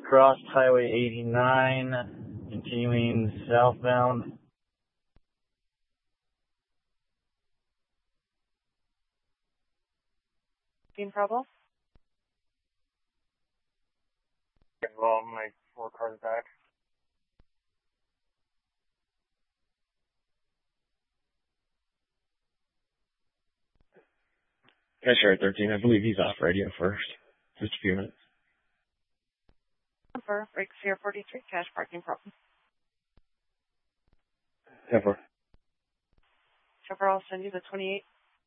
crossed Highway 89, continuing southbound. Team Bravo? Well, my 4 cars back. Cashier 13, I believe he's off radio first. Just a few minutes. For Break Sierra 43, cash parking problem. 10-4. Trevor, I'll send you the 28.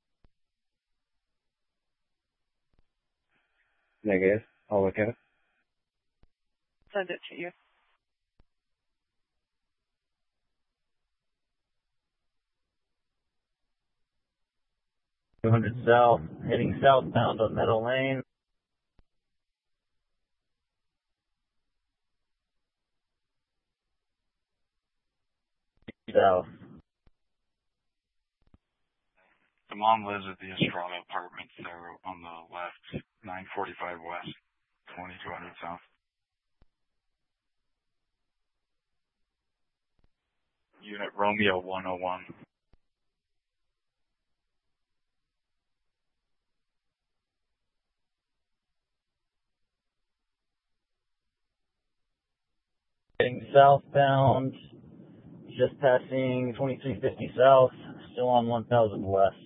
Negative. I'll look at it. Send it to you. South, heading southbound on Meadow Lane. South. The mom lives at the Estrada Apartments there on the left, 945 West, 2200 South. Unit Romeo 101. Heading southbound, just passing 2350 South, still on 1000 West.